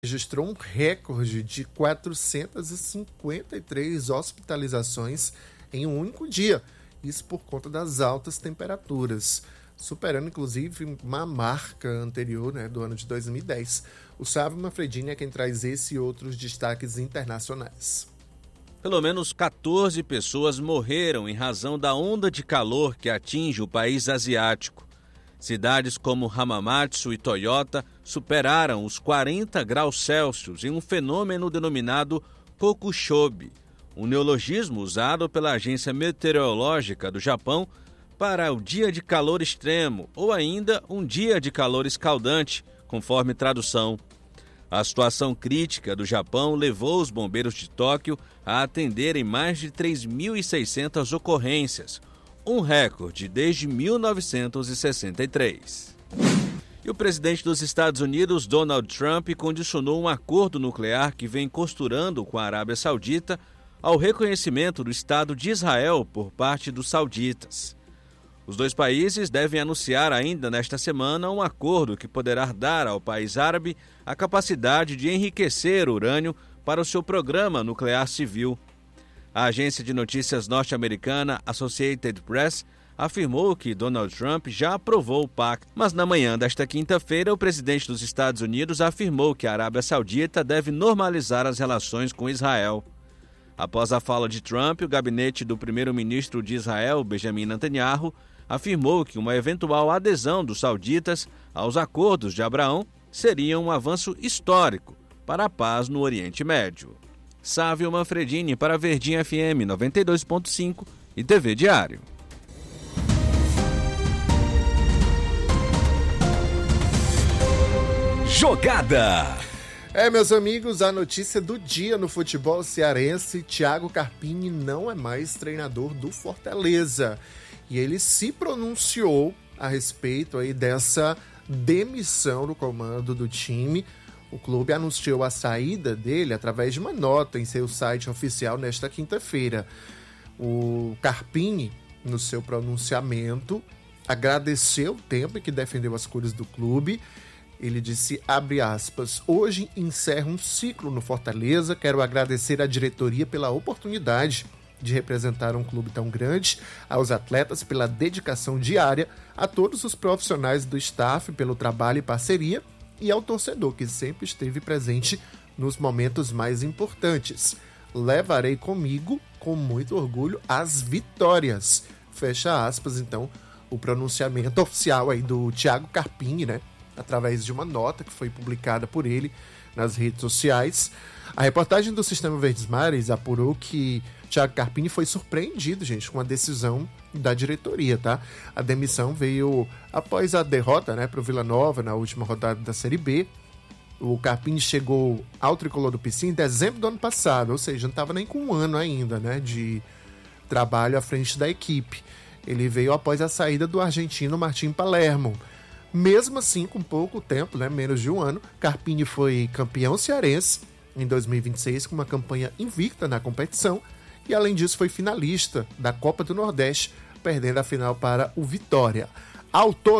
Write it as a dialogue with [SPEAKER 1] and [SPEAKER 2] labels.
[SPEAKER 1] registrou um recorde de 453 hospitalizações em um único dia. Isso por conta das altas temperaturas, superando inclusive uma marca anterior, né, do ano de 2010. O Sávio Manfredini é quem traz esse e outros destaques internacionais.
[SPEAKER 2] Pelo menos 14 pessoas morreram em razão da onda de calor que atinge o país asiático. Cidades como Hamamatsu e Toyota superaram os 40 graus Celsius em um fenômeno denominado Kokushobi, um neologismo usado pela Agência Meteorológica do Japão para o dia de calor extremo ou ainda um dia de calor escaldante, conforme tradução. A situação crítica do Japão levou os bombeiros de Tóquio a atenderem mais de 3.600 ocorrências, um recorde desde 1963. E o presidente dos Estados Unidos, Donald Trump, condicionou um acordo nuclear que vem costurando com a Arábia Saudita ao reconhecimento do Estado de Israel por parte dos sauditas. Os dois países devem anunciar ainda nesta semana um acordo que poderá dar ao país árabe a capacidade de enriquecer urânio para o seu programa nuclear civil. A agência de notícias norte-americana Associated Press afirmou que Donald Trump já aprovou o pacto, mas na manhã desta quinta-feira o presidente dos Estados Unidos afirmou que a Arábia Saudita deve normalizar as relações com Israel. Após a fala de Trump, o gabinete do primeiro-ministro de Israel, Benjamin Netanyahu, afirmou que uma eventual adesão dos sauditas aos acordos de Abraão seria um avanço histórico para a paz no Oriente Médio. Sávio Manfredini para Verdinha FM 92.5 e TV Diário.
[SPEAKER 3] Jogada!
[SPEAKER 1] Meus amigos, a notícia do dia no futebol cearense: Thiago Carpini não é mais treinador do Fortaleza. E ele se pronunciou a respeito aí dessa demissão do comando do time. O clube anunciou a saída dele através de uma nota em seu site oficial nesta quinta-feira. O Carpini, no seu pronunciamento, agradeceu o tempo em que defendeu as cores do clube. Ele disse, abre aspas, hoje encerro um ciclo no Fortaleza, quero agradecer à diretoria pela oportunidade de representar um clube tão grande, aos atletas pela dedicação diária, a todos os profissionais do staff pelo trabalho e parceria, e ao torcedor que sempre esteve presente nos momentos mais importantes. Levarei comigo, com muito orgulho, as vitórias. Fecha aspas, então, o pronunciamento oficial aí do Thiago Carpini, né? Através de uma nota que foi publicada por ele nas redes sociais. A reportagem do Sistema Verdes Mares apurou que Thiago Carpini foi surpreendido, gente, com a decisão da diretoria, tá? A demissão veio após a derrota, né, para o Vila Nova na última rodada da Série B. O Carpini chegou ao tricolor do PC em dezembro do ano passado, ou seja, não estava nem com um ano ainda, né, de trabalho à frente da equipe. Ele veio após a saída do argentino Martim Palermo. Mesmo assim, com pouco tempo, né, menos de um ano, Carpini foi campeão cearense em 2026 com uma campanha invicta na competição e, além disso, foi finalista da Copa do Nordeste, perdendo a final para o Vitória. Ao todo,